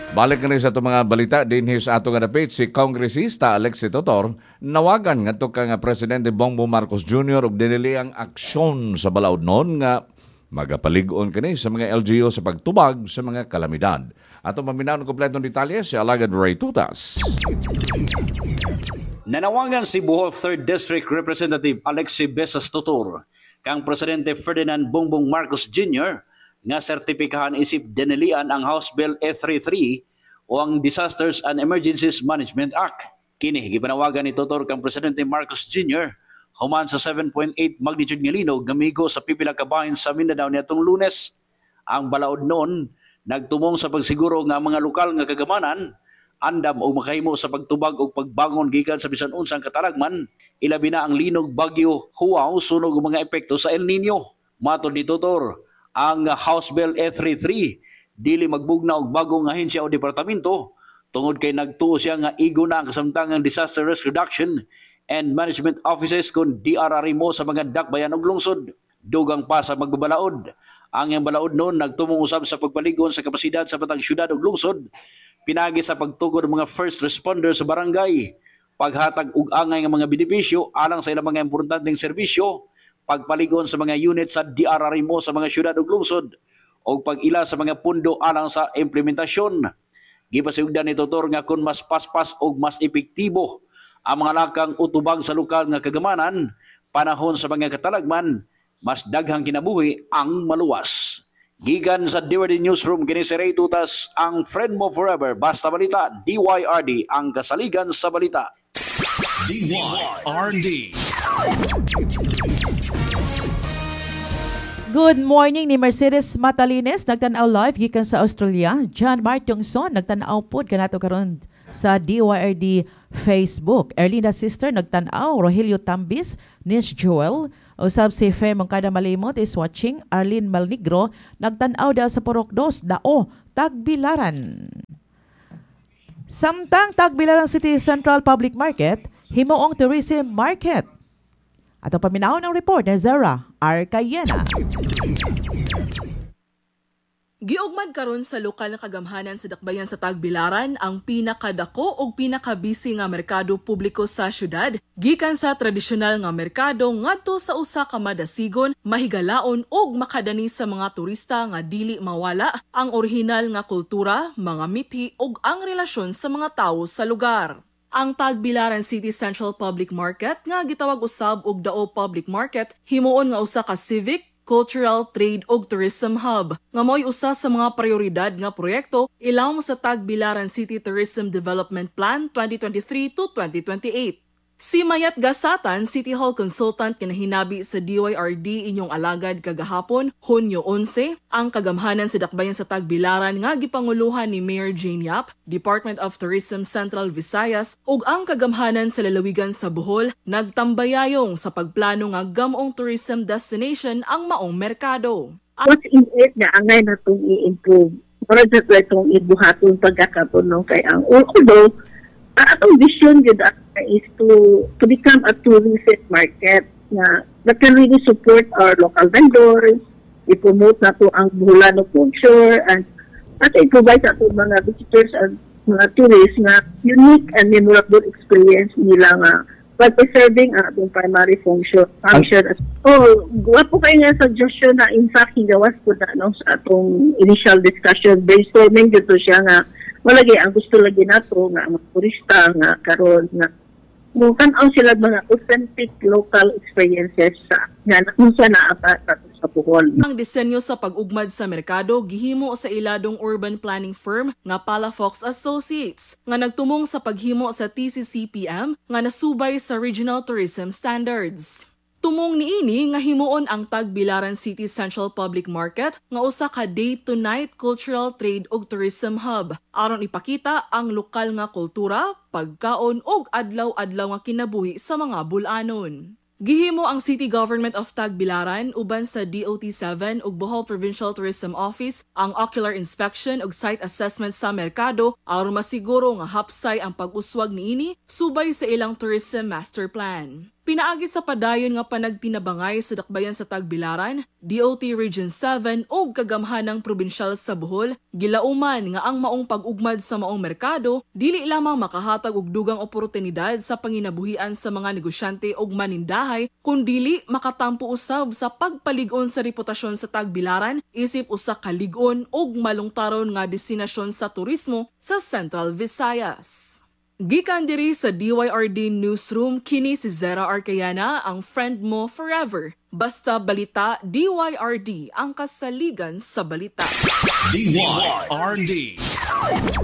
Balik na rin sa itong mga balita din sa ato nga dapit si Kongresista Alexi Totor nawagan nga ito ka nga Presidente Bongbong Marcos Jr. ug dinili ang aksyon sa balaod noon nga magapalig-on kini sa mga LGU sa pagtubag sa mga kalamidad. Ato maminaw ng kompletong detalye si Alagad Ray Tutas. Nanawagan si Bohol 3rd District Representative Alexi Besas Totor kang Presidente Ferdinand Bongbong Marcos Jr. nga sertipikahan isip denilian ang House Bill A33 o ang Disasters and Emergencies Management Act. Kini gipanawagan ni Totor kang Presidente Marcos Jr. human sa 7.8 magnitude nga linog gamigo sa pipila ka bahin sa Mindanao niadtong Lunes. Ang balaod noon nagtumong sa pagsiguro nga mga lokal nga kagamanan andam og makahimo sa pagtubag og pagbangon gikan sa bisan unsang katalagman, ilabi na ang linog bagyo Huaw sunog og mga epekto sa El Nino. Matod ni Totor, ang House Bill A33 dili magbugna og bagong ahensya o departamento tungod kay nagtuo siya nga igo na ang kasamtangang Disaster Risk Reduction and Management Offices kun DRRMO sa mga dakbayan ug lungsod. Dugang pa sa magbabalaod, ang iyang balaod noon nagtumong usab sa pagpaligon sa kapasidad sa matang syudad ug lungsod, pinagi sa pagtugod ng mga first responders sa barangay, paghatag og angay nga mga benepisyo alang sa ilang mga importanteng serbisyo, pagpaligon sa mga unit sa DRRMO sa mga syudad ug lungsod, o pag-ila sa mga pundo alang sa implementasyon. Gipasiugdan ni Totor nga kung mas paspas o mas epektibo ang mga lakang utubag sa lokal nga kagamanan, panahon sa mga katalagman, mas daghang kinabuhi ang maluwas. Gikan sa DYRD Newsroom, kini si Ray Tutas, ang friend mo forever. Basta balita, DYRD, ang kasaligan sa balita. DYRD. Good morning ni Mercedes Matalines, nagtanaw live gikan sa Australia. John Martingson, nagtanaw pod kanato karon sa DYRD Facebook. Erlinda Sister, nagtanaw. Rogelio Tambis, Nish Joel, usab si Fe Mongkada Malimot is watching. Arlene Malnigro, nagtanaw da sa Porok 2, Dao, Tagbilaran. Samtang Tagbilaran City Central Public Market, himuong tourism market. At ang paminaw ng report ni Zara Arcayena. Giugmad karon sa lokal na kagamhanan sa dakbayan sa Tagbilaran ang pinakadako o pinakabisi nga merkado publiko sa syudad, gikan sa tradisyonal nga merkado ngadto sa usa ka madasigon, mahigalaon ug makadani sa mga turista nga dili mawala ang orihinal nga kultura, mga mithi ug ang relasyon sa mga tawo sa lugar. Ang Tagbilaran City Central Public Market nga gitawag usab og Dao Public Market himuon nga usa ka civic, cultural, trade ug tourism hub nga mo'y usa sa mga prioridad nga proyekto ilawom sa Tagbilaran City Tourism Development Plan 2023 to 2028. Si Mayat Gasatan, City Hall Consultant kinahinabi sa DYRD inyong alagad kagahapon, Hunyo 11, ang kagamhanan sa dakbayan sa Tagbilaran nga gipanguluhan ni Mayor Jane Yap, Department of Tourism Central Visayas ug ang kagamhanan sa lalawigan sa Bohol nagtambayayong sa pagplano nga gamong tourism destination ang maong merkado. What's in it na angay na itong i-improve? Para sa itong ibuhaton pagkakapunong kay ang although atong vision yun is to become a tourism market that can really support our local vendors, i-promote na to ang Boholano culture, and i-provide sa to mga visitors and mga tourists na unique and memorable experience nila nga by preserving ang atong primary function. Guwapo kayo nga suggestion na in fact higawas po na sa atong initial discussion, brainstorming dito siya nga walagi ang gusto lagi nato nga mga turista nga karon nga tan-aw sila mga authentic local experiences nga nakunsa na sa Bohol. Ang disenyo sa pag-ugmad sa merkado gihimo sa iladong urban planning firm nga Palafox Associates nga nagtumong sa paghimo sa TCCPM nga nasubay sa Regional Tourism Standards. Tumong niini nga himuon ang Tagbilaran City Central Public Market nga usa ka day-to-night cultural, trade ug tourism hub aron ipakita ang lokal nga kultura, pagkaon ug adlaw-adlaw nga kinabuhi sa mga bulanon. Gihimo ang City Government of Tagbilaran uban sa DOT7 ug Bohol Provincial Tourism Office ang ocular inspection ug site assessment sa merkado aron masiguro nga hapsay ang pag-uswag niini subay sa ilang tourism master plan. Pinaagi sa padayon nga panagtinabangay sa dakbayan sa Tagbilaran, DOT Region 7 o kagamhanang probinsyal sa Bohol, gilauman nga ang maong pag-ugmad sa maong merkado dili lamang makahatag og dugang oportunidad sa panginabuhian sa mga negosyante og manindahay, kundili makatampo usab sa pagpalig-on sa reputasyon sa Tagbilaran isip usa ka lig-on og malungtaron nga destinasyon sa turismo sa Central Visayas. Gikan diri sa DYRD Newsroom, kini si Zera Arcayana, ang friend mo forever. Basta balita, DYRD ang kasaligan sa balita. DYRD.